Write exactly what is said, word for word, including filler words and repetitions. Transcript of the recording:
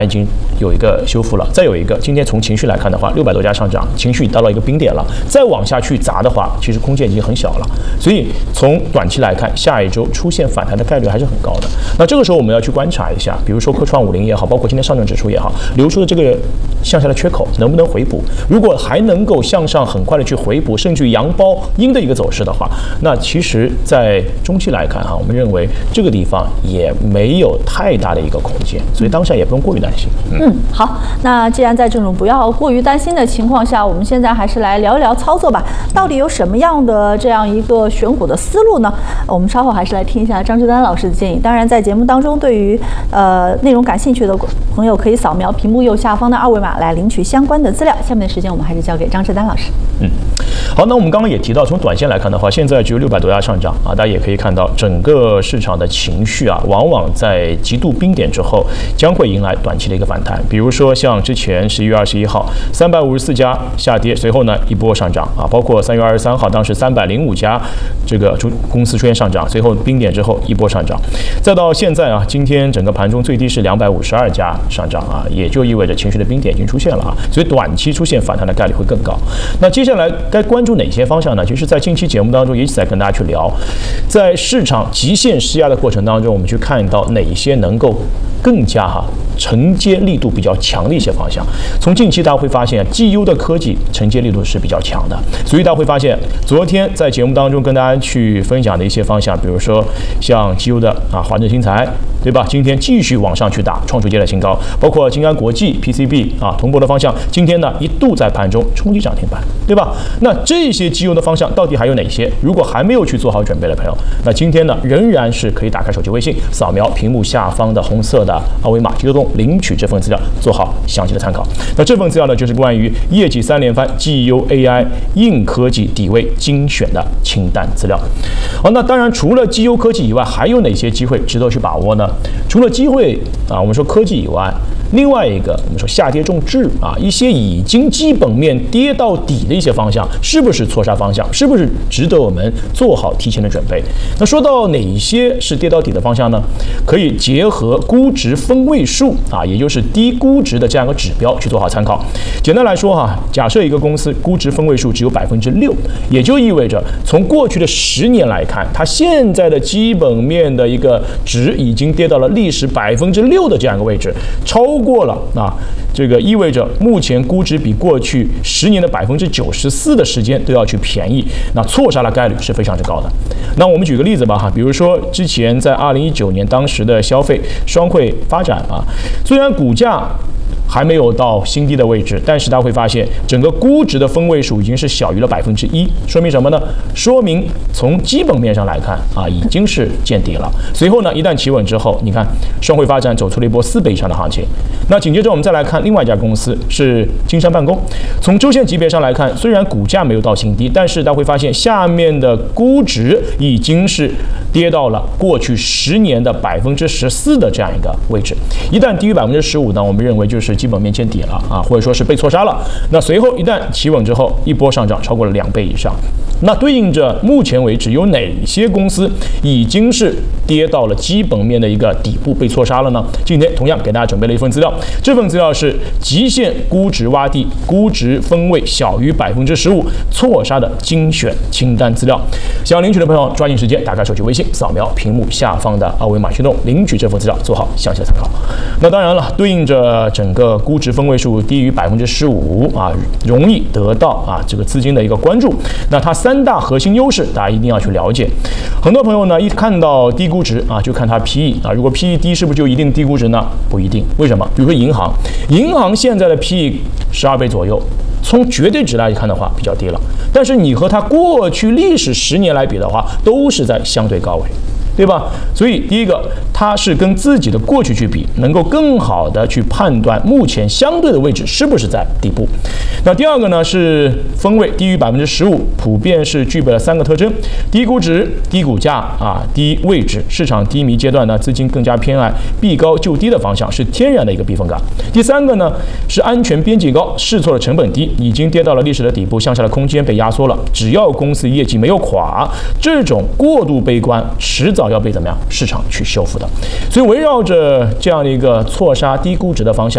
已经有一个修复了，再有一个，今天从情绪来看的话，六百多家上涨，情绪到了一个冰点了，再往下去砸的话，其实空间已经很小了。所以从短期来看，下一周出现反弹的概率还是很高的。那这个时候我们要去观察一下，比如说科创五零也好，包括今天上证指数也好，留出的这个向下的缺口能不能回补？如果还能够向上很快的去回补，甚至于阳包阴的一个走势的话，那其实在中期来看哈，我们认为这个地方也没有太大的一个空间，所以当下也不用过于担心。 嗯，嗯好，那既然在这种不要过于担心的情况下，我们现在还是来聊一聊操作吧。到底有什么样的这样一个选股的思路呢？我们稍后还是来听一下张志丹老师的建议。当然，在节目当中，对于呃内容感兴趣的朋友，可以扫描屏幕右下方的二维码来领取相关的资料。下面的时间，我们还是交给张志丹老师。 嗯，好，那我们刚刚也提到，从短线来看的话，现在只有六百多家上涨啊，大家也可以看到，整个市场的情绪啊，往往在极度冰点之后，将会迎来短期的一个反弹。比如说像之前十一月二十一号，三百五十四家下跌，随后呢一波上涨啊，包括三月二十三号，当时三百零五家这个公司出现上涨，随后冰点之后一波上涨，再到现在啊，今天整个盘中最低是两百五十二家上涨啊，也就意味着情绪的冰点已经出现了啊，所以短期出现反弹的概率会更高。那接下来该关注哪些方向呢？其实，在近期节目当中也一直在跟大家去聊，在市场极限施压的过程当中，我们去看到哪一些能够更加哈承接力度比较强的一些方向。从近期大家会发现，绩优的科技承接力度是比较强的，所以大家会发现，昨天在节目当中跟大家去分享的一些方向，比如说像绩优的啊华正新材，对吧？今天继续往上去打，创出阶段新高，包括金安国际 P C B 啊铜箔的方向，今天呢一度在盘中冲击涨停板，对吧？那这些绩优的方向到底还有哪些？如果还没有去做好准备的朋友，那今天呢仍然是可以打开手机微信，扫描屏幕下方的红色的二维码，激动领取这份资料，做好详细的参考。那这份资料呢，就是关于业绩三连番、绩优 A I、硬科技底位精选的清单资料。好，那当然除了绩优科技以外，还有哪些机会值得去把握呢？除了机会啊，我们说科技以外，另外一个我们说下跌重质啊，一些已经基本面跌到底的一些方向，是不是错杀方向？是不是值得我们做好提前的准备？那说到哪些是跌到底的方向呢？可以结合估值分位数啊，也就是低估值的这样一个指标去做好参考。简单来说哈，假设一个公司估值分位数只有百分之六，也就意味着从过去的十年来看，它现在的基本面的一个值已经跌到了历史百分之六的这样一个位置，超过了啊，这个意味着目前估值比过去十年的百分之九十四的时间都要去便宜，那错杀的概率是非常之高的。那我们举个例子吧哈，比如说之前在二零一九年当时的消费双汇发展啊，虽然股价还没有到新低的位置，但是大家会发现整个估值的分位数已经是小于了百分之一，说明什么呢？说明从基本面上来看啊，已经是见底了。随后呢，一旦企稳之后，你看双汇发展走出了一波四倍以上的行情。那紧接着我们再来看另外一家公司是金山办公，从周线级别上来看，虽然股价没有到新低，但是大家会发现下面的估值已经是跌到了过去十年的百分之十四的这样一个位置。一旦低于百分之十五呢，我们认为就是基本面见底了啊，或者说是被错杀了。那随后一旦企稳之后，一波上涨超过了两倍以上。那对应着目前为止有哪些公司已经是跌到了基本面的一个底部被错杀了呢？今天同样给大家准备了一份资料，这份资料是极限估值洼地、估值分位小于百分之十五错杀的精选清单资料。想领取的朋友抓紧时间打开手机微信，扫描屏幕下方的二维码驱动领取这份资料，做好详细的参考。那当然了，对应着整个估值分位数低于百分之十五啊，容易得到啊这个资金的一个关注。那它三大核心优势，大家一定要去了解。很多朋友呢，一看到低估值啊，就看它 P E 啊，如果 P E 低，是不是就一定低估值呢？不一定。为什么？比如说银行，银行现在的 P E 十二倍左右，从绝对值来看的话比较低了，但是你和它过去历史十年来比的话，都是在相对高位。对吧？所以第一个，它是跟自己的过去去比，能够更好的去判断目前相对的位置是不是在底部。那第二个呢是分位低于百分之十五，普遍是具备了三个特征：低估值、低股价啊、低位置。市场低迷阶段呢，资金更加偏爱避高就低的方向，是天然的一个避风港。第三个呢是安全边际高，试错的成本低，已经跌到了历史的底部，向下的空间被压缩了。只要公司业绩没有垮，这种过度悲观迟早要被怎么样市场去修复的。所以围绕着这样的一个错杀低估值的方向，